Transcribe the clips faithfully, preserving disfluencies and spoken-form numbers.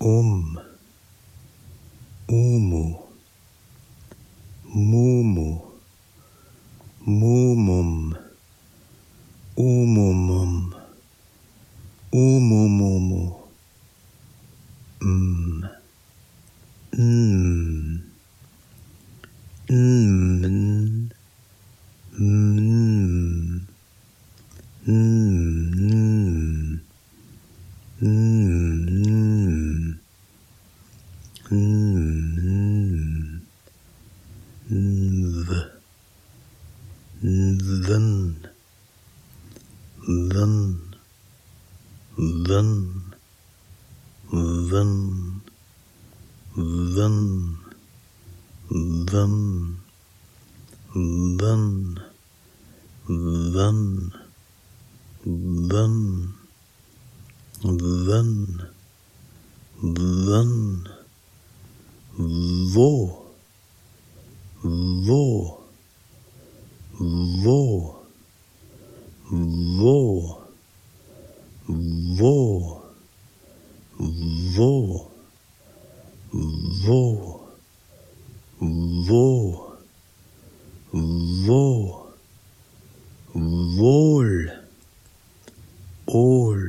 Um, Umu, Mumu, Mumum, Umumum, Umumumu, Mm, Mm, Mm, Mm, Mm, Mm, Mm, Mm, Nv, Nvn, Vn, Vn, Vn, Vn, Vn, Vn, Vn, Vn, Vn, Vn, Vo, Vo, Vo, Vo, Vo, Vo, Vo, Vo, Vo, Vol, Ol,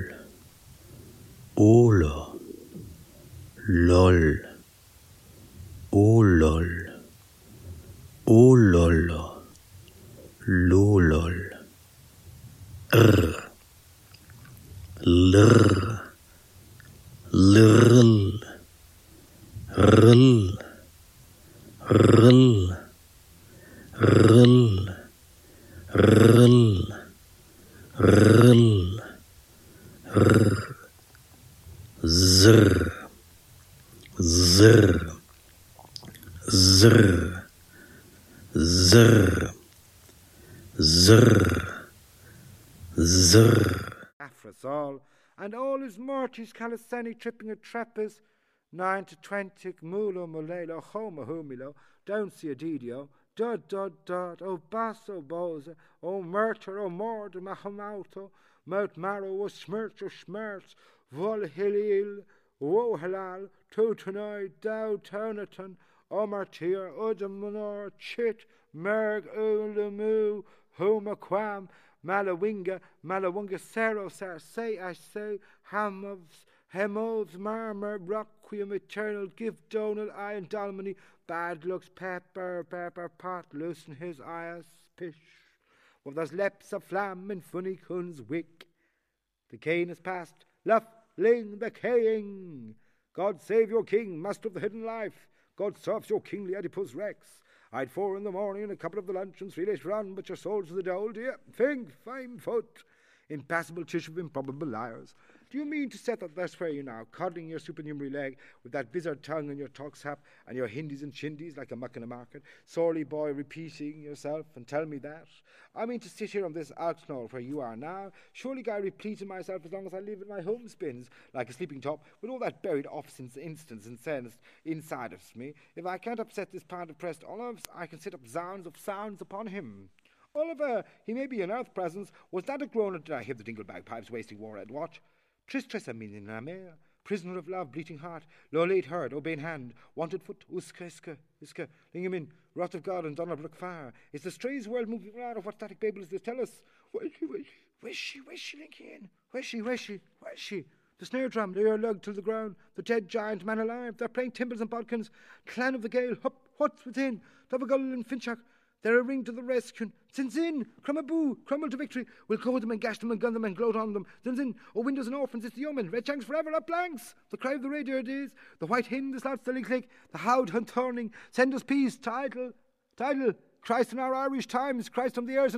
Ola, Lol, Olol, Olol, Lolol, R, Lr, Lrl, Rl, Rl, Rl, Rl, Rl, R, Zr, Zr, Zr, Zr, Zr, Zr. After us all, and all his marches Calisthenic tripping a trappers, nine to twenty, mulo, mulela, homa, humilo, down see adidio, dud, dud, dud, oh basso, boza, oh murder, oh mord, mahamauto, mout marrow, oh smirch, oh smirch, vol hilil, oh halal, tutanoi, dow tonaton, oh martyr, udam monor, chit, merg, ulamu, homa quam, Malawinga, Malawunga, Sero, Sar, say, I say, Hamovs, Hemovs, Marmor, Rockquium, Eternal, Give Donal, Iron Dalmany, Bad Looks, Pepper, Pepper, Pot, Loosen his eyes, Pish. Well, there's leps of flam and funny cuns wick. The cane is past, Luff, Ling, the Kaying. God save your king, master of the hidden life. God serves your kingly Oedipus Rex. I'd four in the morning and a couple of the lunch and three later on, but your souls to the dole, dear. Think, fine foot. Impassable tissue of improbable liars. Do you mean to set that that's where you now, coddling your supernumerary leg with that bizard tongue and your talk sap and your hindies and shindies like a muck in a market, sorely boy repeating yourself and tell me that? I mean to sit here on this oxknoll where you are now, surely guy repleting myself as long as I live in my home spins, like a sleeping top, with all that buried offense instance and sense inside of me. If I can't upset this pound of pressed olives, I can set up zounds of sounds upon him. Oliver, he may be an earth presence. Was that a groan, or did I hear the dingle bagpipes wasting war at watch? Tris tris a min in la mer, prisoner of love, bleating heart, low laid herd, obeying hand, wanted foot, uska iska, iska, lingamin, wrath of God and Donnerbrook fire. Is the strange world moving round, or what static babel is this? Tell us. Where's she, where's she, where's she, where's she, Lincoln? Where's she, where's she, where's she? The snare drum, they are lugged to the ground, the dead giant man alive, they're playing timbers and bodkins, clan of the gale, hup, what's within, Dovergull and Finchak, they're a ring to the rescue. Zinzin, Crumaboo, crumble to victory. We'll cover them and gash them and gun them and gloat on them. Zinzin, oh windows and orphans, it's the omen. Red shanks forever, up blanks. The cry of the radio it is. The white hen, the slouts, the click, the howd hunt turning. Send us peace, title, title. Christ in our Irish times, Christ on the earth.